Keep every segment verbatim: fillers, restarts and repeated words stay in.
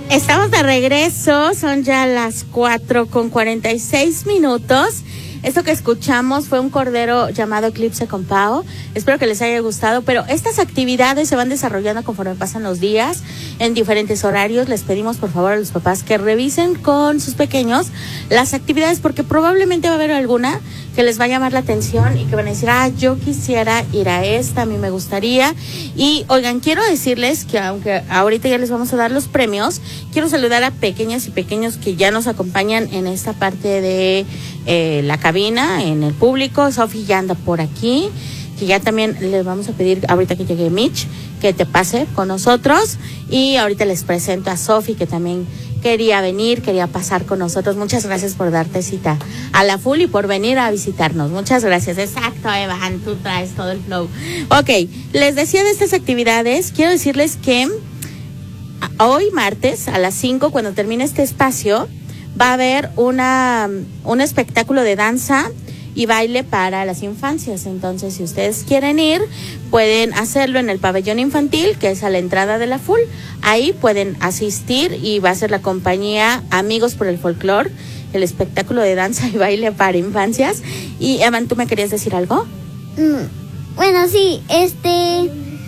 Estamos de regreso, son ya las cuatro con cuarenta y seis minutos. Esto que escuchamos fue un cordero llamado Eclipse con Pao. Espero que les haya gustado, pero estas actividades se van desarrollando conforme pasan los días, en diferentes horarios. Les pedimos por favor a los papás que revisen con sus pequeños las actividades, porque probablemente va a haber alguna que les va a llamar la atención y que van a decir, ah, yo quisiera ir a esta, a mí me gustaría. Y oigan, quiero decirles que aunque ahorita ya les vamos a dar los premios, quiero saludar a pequeñas y pequeños que ya nos acompañan en esta parte de eh, la cabina, en el público. Sofi ya anda por aquí, que ya también les vamos a pedir ahorita que llegue Mitch, que te pase con nosotros. Y ahorita les presento a Sofi, que también quería venir, quería pasar con nosotros. Muchas gracias por darte cita a la full y por venir a visitarnos. Muchas gracias. Exacto, Evan, tú traes todo el flow. Ok, les decía de estas actividades, quiero decirles que hoy martes a las cinco, cuando termine este espacio, va a haber una un espectáculo de danza y baile para las infancias. Entonces, si ustedes quieren ir, pueden hacerlo en el pabellón infantil, que es a la entrada de la full. Ahí pueden asistir y va a ser la compañía Amigos por el Folclor, el espectáculo de danza y baile para infancias. Y Evan, ¿tú me querías decir algo? Mm, bueno, sí, este,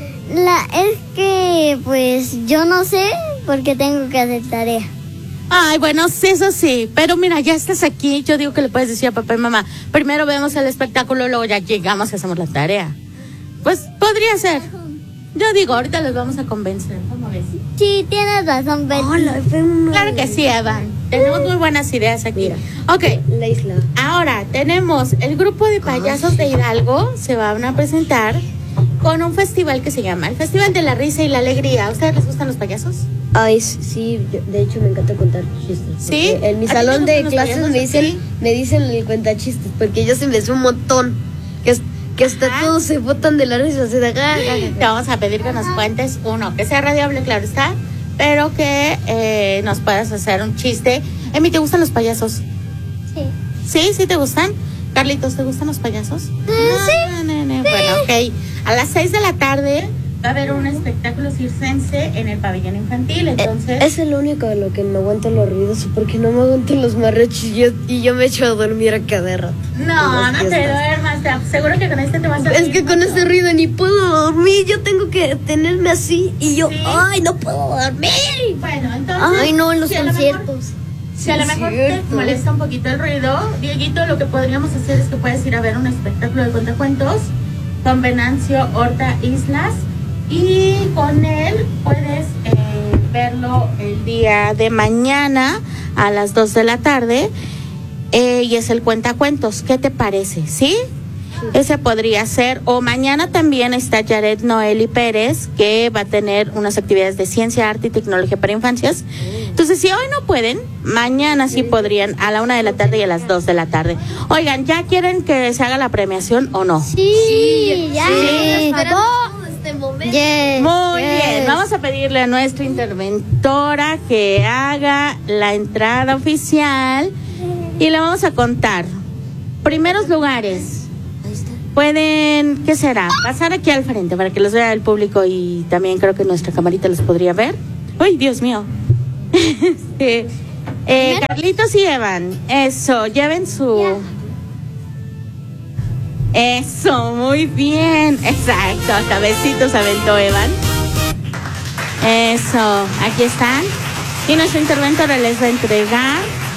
la es que pues yo no sé porque tengo que hacer tarea. Ay, bueno, sí, eso sí, pero mira, ya estás aquí, yo digo que le puedes decir a papá y mamá, primero vemos el espectáculo, luego ya llegamos y hacemos la tarea. Pues podría ser. Yo digo, ahorita los vamos a convencer, ¿cómo ves? Sí, tienes razón, Betty. Hola, claro que sí, Evan, tenemos muy buenas ideas aquí. Mira, ok, la isla. Ahora tenemos el grupo de payasos de Hidalgo, se van a presentar con un festival que se llama el Festival de la Risa y la Alegría. ¿A ustedes les gustan los payasos? Ay, sí, yo, de hecho me encanta contar chistes. ¿Sí? En mi ¿A ti salón te de gustan los clases payasos? me dicen, ¿Sí? me dicen el cuentachistes, porque yo se me hace un montón. Que, es- que hasta Ajá. todos se botan de la risa, se da ga, ga, ga. Te vamos a pedir que nos cuentes uno, que sea radiable, claro está, pero que eh, nos puedas hacer un chiste. Emi, ¿te gustan los payasos? Sí. ¿Sí? ¿Sí te gustan? Carlitos, ¿te gustan los payasos? sí. No, no, no. Bueno, ok. A las seis de la tarde va a haber un espectáculo circense en el pabellón infantil, entonces... Es el único de lo que me aguanto los ruidos, porque no me aguanto los marrachos y yo, y yo me echo a dormir a cada rato. No, no te duermas, te aseguro que con este te vas a... Es que con ese ruido ni puedo dormir, yo tengo que tenerme así y yo, ¿Sí? ay, no puedo dormir. Bueno, entonces... Ay, no, en los si a lo conciertos. mejor- Si a lo Sí, mejor cierto. te molesta un poquito el ruido, Dieguito, lo que podríamos hacer es que puedes ir a ver un espectáculo de cuentacuentos con Venancio Horta Islas, y con él puedes eh, verlo el día de mañana a las dos de la tarde, eh, y es el cuentacuentos. ¿Qué te parece? ¿Sí? Ese podría ser. O mañana también está Jared Noeli Pérez, que va a tener unas actividades de ciencia, arte y tecnología para infancias. Entonces, si hoy no pueden, mañana sí podrían, a la una de la tarde y a las dos de la tarde. Oigan, ¿ya quieren que se haga la premiación o no? Sí, ya. Sí. Por favor. Este momento. Yes, Muy yes. bien, vamos a pedirle a nuestra interventora que haga la entrada oficial y le vamos a contar. Primeros lugares. Pueden, ¿qué será? Pasar aquí al frente para que los vea el público y también creo que nuestra camarita los podría ver. ¡Uy, Dios mío! Este, eh, Carlitos y Evan, eso, lleven su... Eso, muy bien. Exacto, hasta besitos aventó Evan. Eso, aquí están. Y nuestra interventora les va a entregar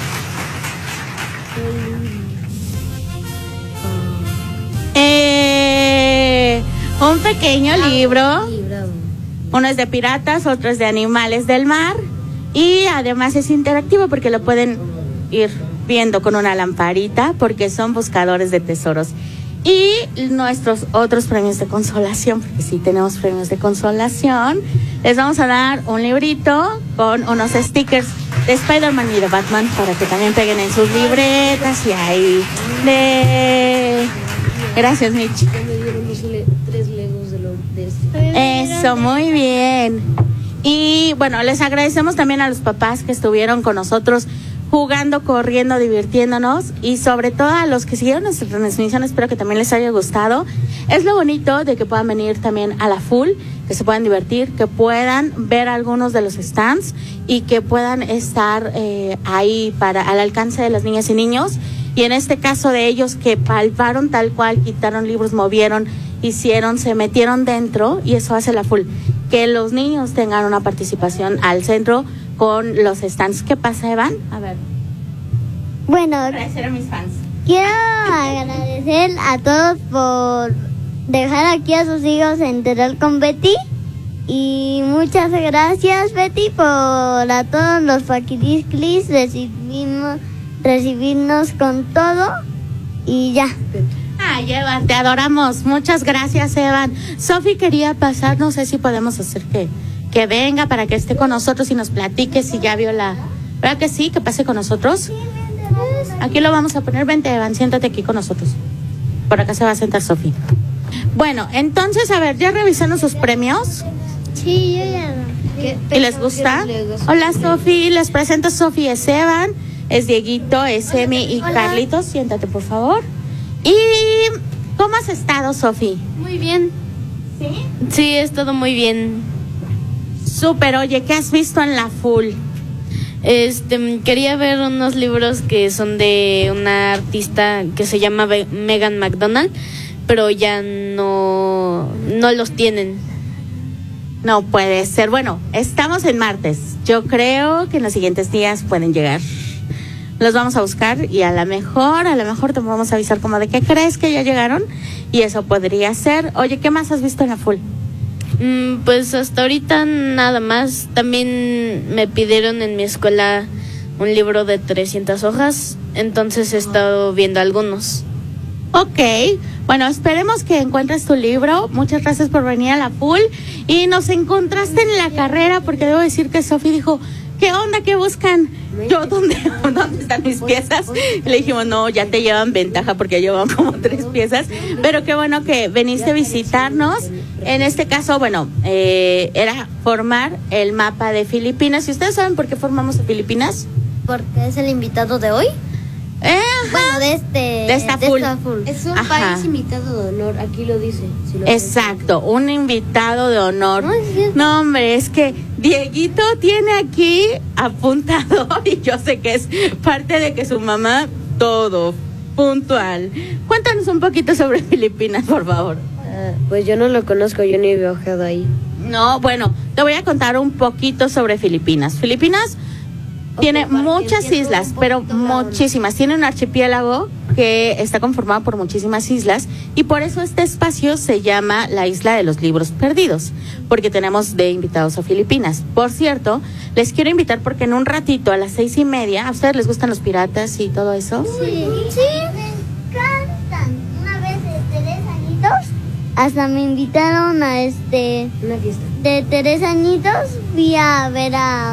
eh, un pequeño libro. Uno es de piratas, otro es de animales del mar. Y además es interactivo porque lo pueden ir viendo con una lamparita, porque son buscadores de tesoros. Y nuestros otros premios de consolación, porque sí tenemos premios de consolación, les vamos a dar un librito con unos stickers de Spider-Man y de Batman para que también peguen en sus libretas y ahí de... Gracias, Mitch. Ya me dieron los le- tres legos de, lo, de este. Eso, muy bien. Y bueno, les agradecemos también a los papás que estuvieron con nosotros jugando, corriendo, divirtiéndonos, y sobre todo a los que siguieron nuestra transmisión, espero que también les haya gustado. Es lo bonito de que puedan venir también a la Full, que se puedan divertir, que puedan ver algunos de los stands y que puedan estar eh, ahí para al alcance de las niñas y niños. Y en este caso de ellos que palparon tal cual, quitaron libros, movieron, hicieron, se metieron dentro, y eso hace la Full. Que los niños tengan una participación al centro con los stands. ¿Qué pasa, Evan? A ver. Bueno, Agradecer a mis fans. quiero agradecer a todos por dejar aquí a sus hijos enterar con Betty. Y muchas gracias, Betty, por a todos los paquirisclis recibimos, recibirnos con todo. Y ya. Ay, Evan, te adoramos. Muchas gracias, Evan. Sofi quería pasar, no sé si podemos hacer que, que venga para que esté con nosotros y nos platique si ya vio la... ¿Verdad que sí? Que pase con nosotros. Aquí lo vamos a poner. Vente, Evan, siéntate aquí con nosotros. Por acá se va a sentar Sofi. Bueno, entonces, a ver, ¿ya revisaron sus premios? Sí, yo ya. ¿Y les gusta? Hola, Sofi. Les presento a Sofi. Es Evan, es Dieguito, es Emi y Carlitos. Siéntate, por favor. ¿Y cómo has estado, Sofi? Muy bien. ¿Sí? Sí, he estado muy bien. Súper. Oye, ¿qué has visto en la Full? Este, quería ver unos libros que son de una artista que se llama Be- Megan McDonald, pero ya no, no los tienen. No puede ser. Bueno, estamos en martes. Yo creo que en los siguientes días pueden llegar. Los vamos a buscar y a lo mejor, a lo mejor te vamos a avisar como de qué crees que ya llegaron, y eso podría ser. Oye, ¿qué más has visto en la Full? Mm, pues hasta ahorita nada más. También me pidieron en mi escuela un libro de trescientas hojas, entonces he estado viendo algunos. Ok, bueno, esperemos que encuentres tu libro. Muchas gracias por venir a la Full. Y nos encontraste en la carrera, porque debo decir que Sofi dijo, ¿qué onda? ¿Qué buscan? Yo, ¿dónde, ¿dónde están mis piezas? Y le dijimos, no, ya te llevan ventaja porque llevan como tres piezas. Pero qué bueno que viniste a visitarnos. En este caso, bueno, eh, era formar el mapa de Filipinas. ¿Y ustedes saben por qué formamos a Filipinas? Porque es el invitado de hoy. Eh, Bueno, de este. De esta Full. Es un Ajá. país invitado de honor, aquí lo dice. Si lo Exacto, un invitado de honor. No, es cierto. No, hombre, es que Dieguito tiene aquí apuntado, y yo sé que es parte de que su mamá, todo puntual. Cuéntanos un poquito sobre Filipinas, por favor. Ah, pues yo no lo conozco, yo ni he viajado ahí. No, bueno, te voy a contar un poquito sobre Filipinas. Filipinas tiene muchas islas, pero muchísimas. Tiene un archipiélago que está conformado por muchísimas islas, y por eso este espacio se llama la Isla de los Libros Perdidos, porque tenemos de invitados a Filipinas. Por cierto, les quiero invitar porque en un ratito, a las seis y media, ¿a ustedes les gustan los piratas y todo eso? Sí, sí, me encantan. Una vez de tres añitos, hasta me invitaron a este. Una fiesta. De tres añitos, fui a ver a.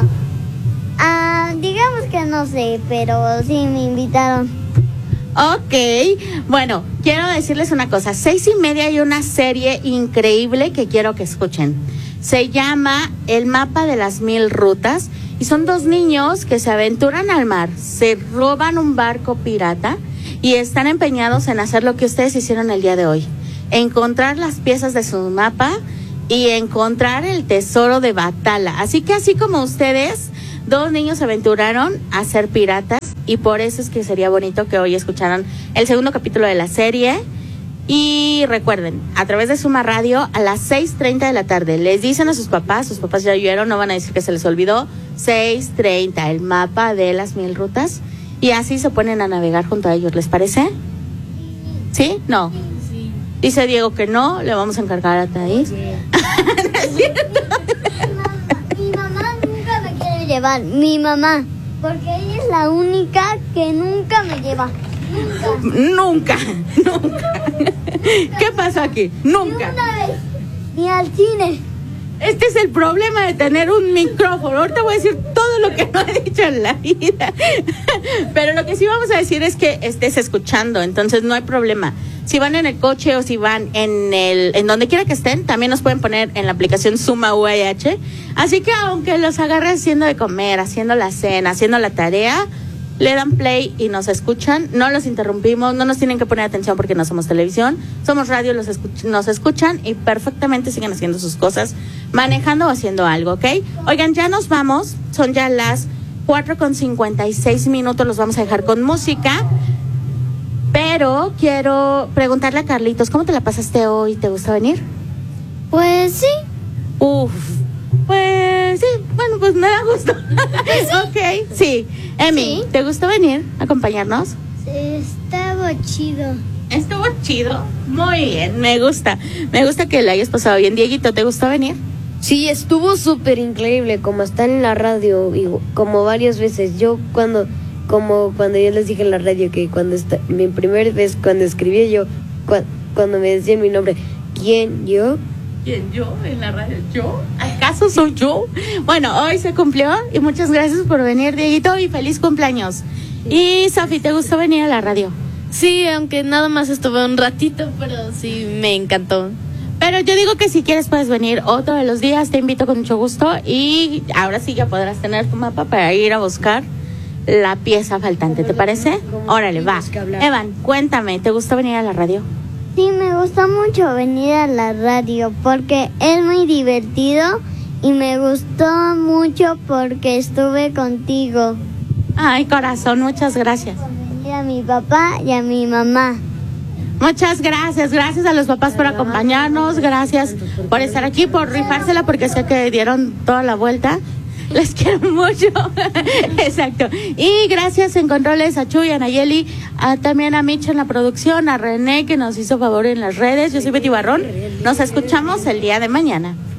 a digamos que no sé, pero sí me invitaron. Ok, bueno, quiero decirles una cosa. Seis y media hay una serie increíble que quiero que escuchen. Se llama El Mapa de las Mil Rutas, y son dos niños que se aventuran al mar, se roban un barco pirata y están empeñados en hacer lo que ustedes hicieron el día de hoy: encontrar las piezas de su mapa y encontrar el tesoro de Batala. Así que así como ustedes, dos niños se aventuraron a ser piratas, y por eso es que sería bonito que hoy escucharan el segundo capítulo de la serie. Y recuerden, a través de Suma Radio, a las seis treinta de la tarde, les dicen a sus papás, sus papás ya oyeron, no van a decir que se les olvidó, seis treinta, el mapa de las mil rutas, y así se ponen a navegar junto a ellos, ¿les parece? ¿Sí? No. Sí. Dice Diego que no, le vamos a encargar a Thais. ¿No es cierto? Mi mamá nunca me quiere llevar, mi mamá, porque ella es la única que nunca me lleva. Nunca, Nunca. nunca. ¿Qué pasó aquí? Nunca. Ni una vez, ni al cine. Este es el problema de tener un micrófono. Ahorita voy a decir todo lo que no he dicho en la vida. Pero lo que sí vamos a decir es que estés escuchando, entonces no hay problema. Si van en el coche o si van en el en donde quiera que estén, también nos pueden poner en la aplicación Suma U H. Así que aunque los agarre haciendo de comer, haciendo la cena, haciendo la tarea, le dan play y nos escuchan, no los interrumpimos, no nos tienen que poner atención porque no somos televisión, somos radio, los escuch- nos escuchan y perfectamente siguen haciendo sus cosas, manejando o haciendo algo, ¿ok? Oigan, ya nos vamos, son ya las cuatro con cincuenta y seis minutos, los vamos a dejar con música, pero quiero preguntarle a Carlitos, ¿cómo te la pasaste hoy? ¿Te gustó venir? Pues sí. Uf, pues sí, bueno, pues me da gusto. Ok, sí. Emi, Sí. ¿te gustó venir a acompañarnos? Estaba chido. Estuvo chido. Muy bien, me gusta. Me gusta que la hayas pasado bien. Dieguito, ¿te gustó venir? Sí, estuvo súper increíble, como están en la radio, y como varias veces. Yo cuando, como cuando yo les dije en la radio que cuando esta, mi primera vez cuando escribí yo, cua- cuando me decían mi nombre, ¿quién? ¿Yo? ¿Quién, yo? ¿En la radio? ¿Yo? ¿Acaso soy yo? Bueno, hoy se cumplió y muchas gracias por venir, Dieguito, y feliz cumpleaños. Y Sofi, ¿te gustó venir a la radio? Sí, aunque nada más estuve un ratito, pero sí me encantó. Pero yo digo que si quieres puedes venir otro de los días, te invito con mucho gusto y ahora sí ya podrás tener tu mapa para ir a buscar la pieza faltante, ¿te parece? Órale, va. Evan, cuéntame, ¿te gustó venir a la radio? Sí, me gustó mucho venir a la radio porque es muy divertido y me gustó mucho porque estuve contigo. Ay, corazón, muchas gracias. Y a mi papá y a mi mamá. Muchas gracias, gracias a los papás por acompañarnos, gracias por estar aquí, por rifársela porque sé que dieron toda la vuelta. Les quiero mucho. Exacto. Y gracias en controles a Chuy, a Nayeli, a, también a Mitch en la producción, a René que nos hizo favor en las redes. Yo soy Betty Barrón. Nos escuchamos el día de mañana.